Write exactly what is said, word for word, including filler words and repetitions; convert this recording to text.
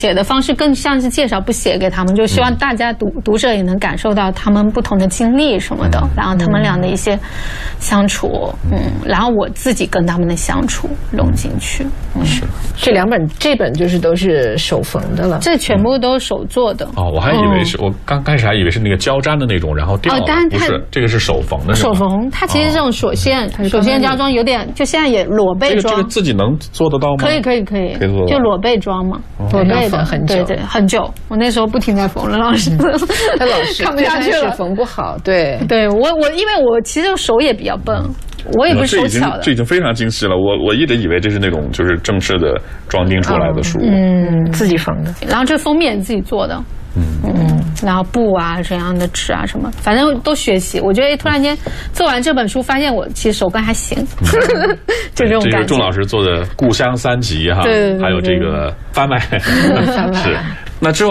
写的方式更像是介绍，不写给他们，就希望大家读、嗯、读者也能感受到他们不同的经历什么的，嗯、然后他们俩的一些相处，嗯，嗯然后我自己跟他们的相处融进去。嗯、 是这两本，这本就是都是手缝的了， 这全部都是手做的。 哦，我还以为是、哦、我刚开始还以为是那个胶粘的那种，然后掉了，哦、但不是，这个是手缝的。 手缝，它其实这种锁线，哦、锁线胶装有点，就现在也裸背装。 这个这个自己能做得到吗？ 可以可以可以， 可以做就裸背装嘛， 哦、 裸背的很久， 对对，很久。我那时候不停在缝了，老师， 他老是看不下去了， 缝不好。对， 对我我因为我其实手也比较笨。我也不是手巧的， 这已经非常精细了。我我一直以为这是那种就是正式的装订出来的书， 嗯，自己缝的。 然后这封面也自己做的，嗯嗯，然后布啊这样的纸啊什么，反正都学习。我觉得突然间做完这本书，发现我其实手工还行，嗯、就这种感觉。 这是钟老师做的《故乡三集》哈， 对对对对还有这个翻卖，是那之后。